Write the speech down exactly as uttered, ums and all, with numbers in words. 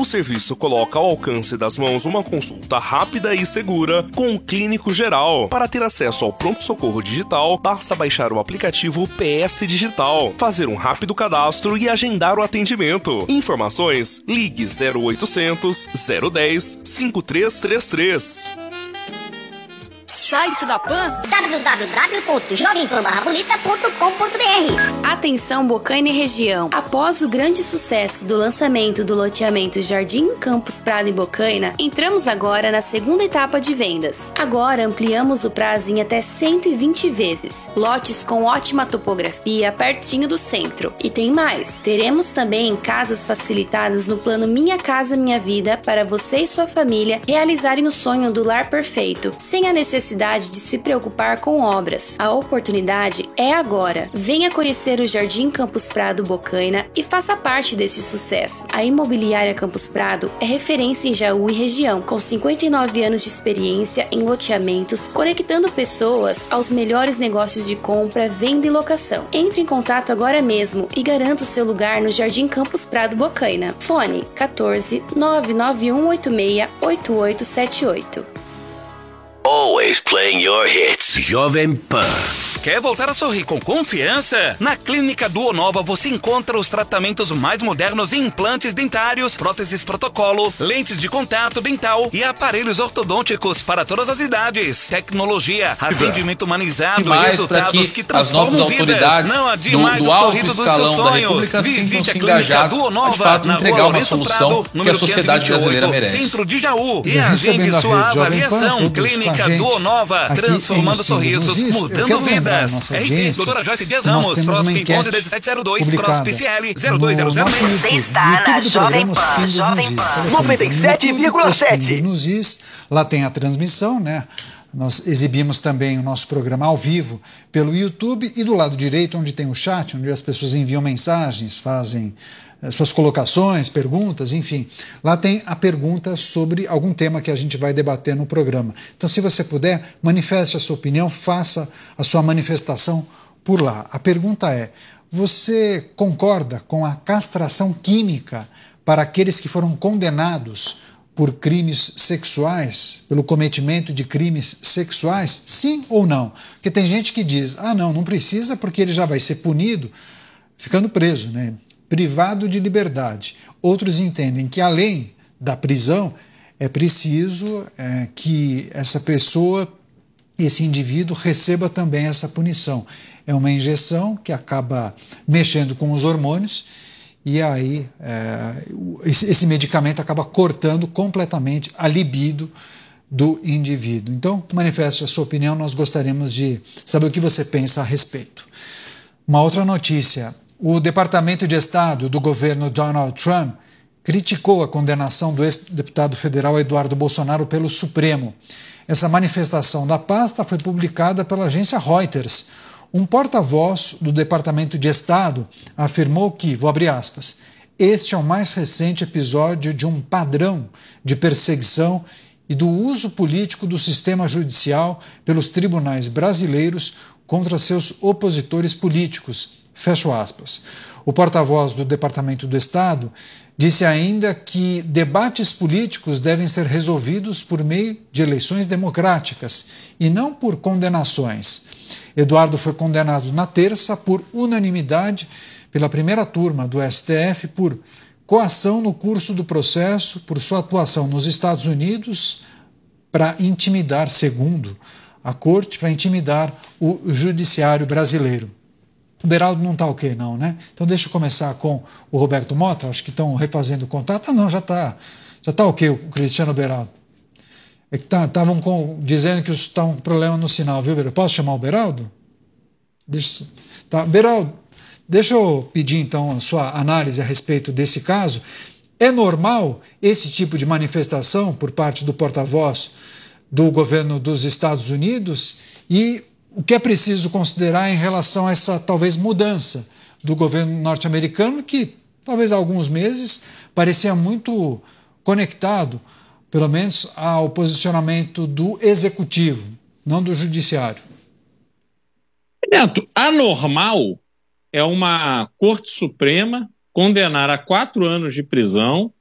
serviço coloca ao alcance das mãos uma consulta rápida e segura com um clínico geral. Para ter acesso ao pronto-socorro digital, basta baixar o aplicativo P S Digital, fazer um rápido cadastro e agendar o atendimento. Informações, ligue zero oitocentos, zero dez, cinco três três três. Site da Pan w w w ponto jovem pan barra bonita ponto com ponto b r. Atenção Bocaina e região. Após o grande sucesso do lançamento do loteamento Jardim Campos Prado em Bocaina, entramos agora na segunda etapa de vendas. Agora ampliamos o prazo em até cento e vinte vezes. Lotes com ótima topografia, pertinho do centro. E tem mais. Teremos também casas facilitadas no plano Minha Casa Minha Vida para você e sua família realizarem o sonho do lar perfeito, sem a necessidade de se preocupar com obras. A oportunidade é agora. Venha conhecer o Jardim Campos Prado Bocaina e faça parte desse sucesso. A Imobiliária Campos Prado é referência em Jaú e região, com cinquenta e nove anos de experiência em loteamentos, conectando pessoas aos melhores negócios de compra, venda e locação. Entre em contato agora mesmo e garanta o seu lugar no Jardim Campos Prado Bocaina. Fone quatorze, nove nove um oito seis, oito oito sete oito. Always playing your hits. Jovem Pan. Quer voltar a sorrir com confiança? Na Clínica Duonova você encontra os tratamentos mais modernos em implantes dentários, próteses protocolo, lentes de contato dental e aparelhos ortodônticos para todas as idades. Tecnologia, atendimento humanizado e resultados que transformam vidas. Não adie mais o sorriso dos seus sonhos. Visite a Clínica Duonova na Rua Lourenço Prado, número quinhentos e vinte e oito, Centro de Jaú. E agende sua avaliação. Clínica Duonova, transformando sorrisos, mudando vidas. R T, doutora Joyce Dias Ramos, CROSP onze dezessete zero dois, CROSP C L zero dois zero zero. Você está na Jovem Pan, Jovem Pan noventa e sete vírgula sete. Nos is, lá tem a transmissão, né? Nós exibimos também o nosso programa ao vivo pelo YouTube e do lado direito, onde tem o chat, onde as pessoas enviam mensagens, fazem suas colocações, perguntas, enfim. Lá tem a pergunta sobre algum tema que a gente vai debater no programa. Então, se você puder, manifeste a sua opinião, faça a sua manifestação por lá. A pergunta é: você concorda com a castração química para aqueles que foram condenados por crimes sexuais, pelo cometimento de crimes sexuais? Sim ou não? Porque tem gente que diz: ah, não, não precisa porque ele já vai ser punido ficando preso, né? Privado de liberdade. Outros entendem que, além da prisão, é preciso é, que essa pessoa, esse indivíduo, receba também essa punição. É uma injeção que acaba mexendo com os hormônios e aí é, esse, esse medicamento acaba cortando completamente a libido do indivíduo. Então, manifeste a sua opinião, nós gostaríamos de saber o que você pensa a respeito. Uma outra notícia: o Departamento de Estado do governo Donald Trump criticou a condenação do ex-deputado federal Eduardo Bolsonaro pelo Supremo. Essa manifestação da pasta foi publicada pela agência Reuters. Um porta-voz do Departamento de Estado afirmou que, vou abrir aspas, este é o mais recente episódio de um padrão de perseguição e do uso político do sistema judicial pelos tribunais brasileiros contra seus opositores políticos. Fecho aspas. O porta-voz do Departamento do Estado disse ainda que debates políticos devem ser resolvidos por meio de eleições democráticas e não por condenações. Eduardo foi condenado na terça por unanimidade pela primeira turma do S T F por coação no curso do processo por sua atuação nos Estados Unidos para intimidar, segundo a corte, para intimidar o judiciário brasileiro. O Beraldo não está ok, não, né? Então deixa eu começar com o Roberto Mota, acho que estão refazendo o contato. Ah, não, já está já tá ok o Cristiano Beraldo. É que estavam tá, dizendo que estavam com problema no sinal, viu, Beraldo? Posso chamar o Beraldo? Deixa, tá, Beraldo, deixa eu pedir então a sua análise a respeito desse caso. É normal esse tipo de manifestação por parte do porta-voz do governo dos Estados Unidos? E o que é preciso considerar em relação a essa, talvez, mudança do governo norte-americano, que, talvez há alguns meses, parecia muito conectado, pelo menos, ao posicionamento do executivo, não do judiciário? Neto, anormal é uma Corte Suprema condenar a quatro anos de prisão